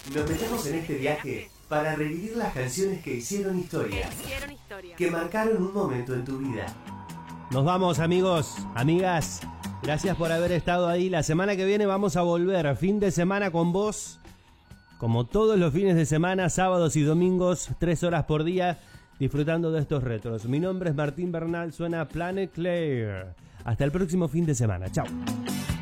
Nos metemos en este viaje para revivir las canciones que hicieron historia, que marcaron un momento en tu vida. Nos vamos, amigos, amigas. Gracias por haber estado ahí. La semana que viene vamos a volver. Fin de semana con vos. Como todos los fines de semana, sábados y domingos, 3 horas por día, disfrutando de estos retros. Mi nombre es Martín Bernal, suena Planet Claire. Hasta el próximo fin de semana. Chao.